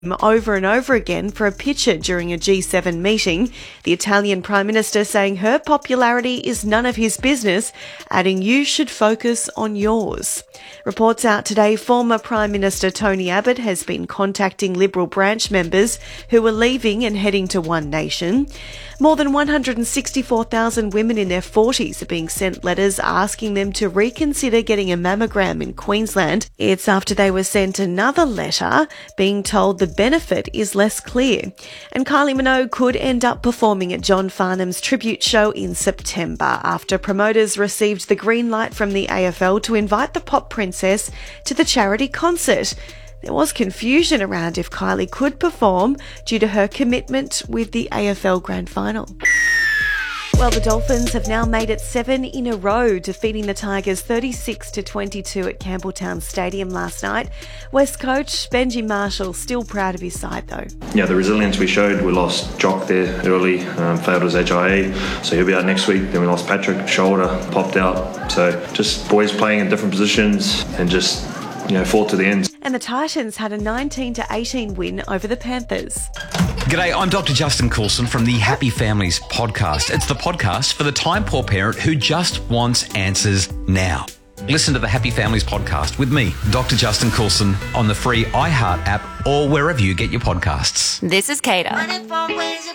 over and over again for a picture during a G7 meeting, the Italian Prime Minister saying her popularity is none of his business, adding you should focus on yours. Reports out today former Prime Minister Tony Abbott has been contacting Liberal branch members who are leaving and heading to One Nation. More than 164,000 women in their 40s are being sent letters asking them to reconsider getting a mammogram in Queensland. It's after they were sent another letter being told the benefit is less clear. And Kylie Minogue could end up performing at John Farnham's tribute show in September after promoters received the green light from the AFL to invite the pop princess to the charity concert. There was confusion around if Kylie could perform due to her commitment with the AFL Grand Final. Well, the Dolphins have now made it 7 in a row, defeating the Tigers 36-22 at Campbelltown Stadium last night. West coach Benji Marshall still proud of his side though. Yeah, the resilience we showed. We lost Jock there early, failed his HIA, so he'll be out next week. Then we lost Patrick, shoulder, popped out. So just boys playing in different positions and just, fought to the end. And the Titans had a 19-18 win over the Panthers. G'day, I'm Dr. Justin Coulson from the Happy Families podcast. It's the podcast for the time-poor parent who just wants answers now. Listen to the Happy Families podcast with me, Dr. Justin Coulson, on the free iHeart app or wherever you get your podcasts. This is Kata.